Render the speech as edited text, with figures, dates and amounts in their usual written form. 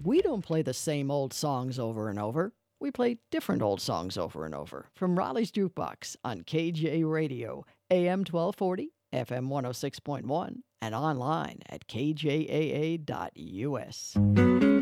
We don't play the same old songs over and over. We play different old songs over and over from Raleigh's Jukebox on KJ Radio, AM 1240, FM 106.1, and online at kjaa.us.